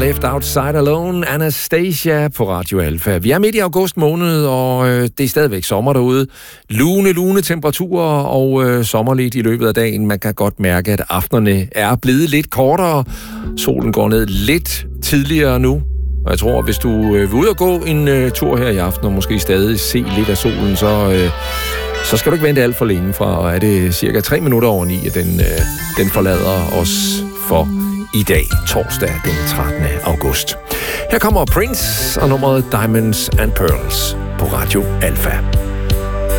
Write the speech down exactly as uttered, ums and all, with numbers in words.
Left Outside Alone, Anastasia på Radio Alfa. Vi er midt i august måned, og øh, det er stadigvæk sommer derude. Lune, lune temperaturer og øh, sommerligt i løbet af dagen. Man kan godt mærke, at aftenerne er blevet lidt kortere. Solen går ned lidt tidligere nu. Og jeg tror, hvis du øh, vil ud og gå en øh, tur her i aften, og måske stadig se lidt af solen, så, øh, så skal du ikke vente alt for længe fra, og er det cirka tre minutter over ni, at den, øh, den forlader os for i dag, torsdag den trettende august. Her kommer Prince og nummeret Diamonds and Pearls på Radio Alfa.